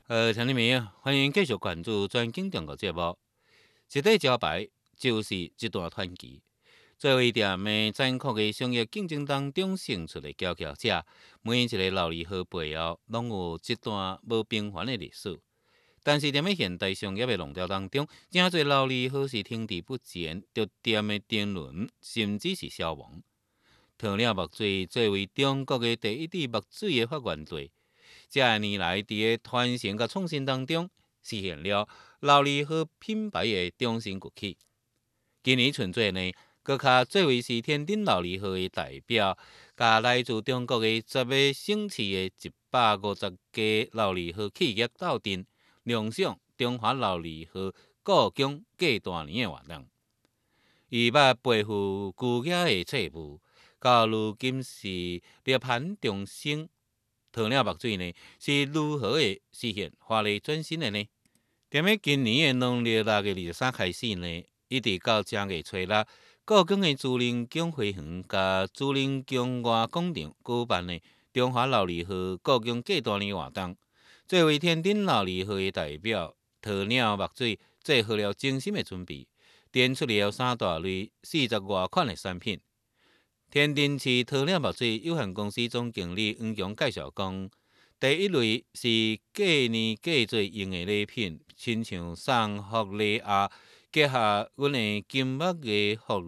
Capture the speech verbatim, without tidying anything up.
呃，听众朋友，欢迎继续关注专经中国节目。一块招牌就是一段传奇。作为店的残酷的商业竞争当中胜出的佼佼者，每一个劳力号背后，拢有一段无平凡的历史。但是，踮咧现代商业的浪潮当中，真侪劳力号是停滞不前，着店的沉沦，甚至是消亡。鸵鸟墨水作为中国的第一支墨水的发源地。这些年来，伫个传承甲创新当中，实现了劳力号品牌的终身崛起。今年春节呢，搁较作为是天津劳力号的代表，甲来自中国的十个省市的一百五十家劳力号企业斗阵，亮相中华劳力号故宫过大年的活动。伊捌背负巨额的债务，到如今是涅槃重生。鸵鸟墨水呢，是如何的实现华丽转身的呢？踮咧今年的农历六月二十三开始呢，一直到正月初六，故宫的朱陵宫花园甲朱陵宫外广场举办的中华劳力号故宫过大年活动。作为天津劳力号的代表，鸵鸟墨水做好了精心的准备，展出了三大类四十外款的产品。天津市鸵鸟墨水有限公司总经理黄强介绍讲，第一类是过年过节用的礼品，亲像送福礼盒，结合阮的金墨的福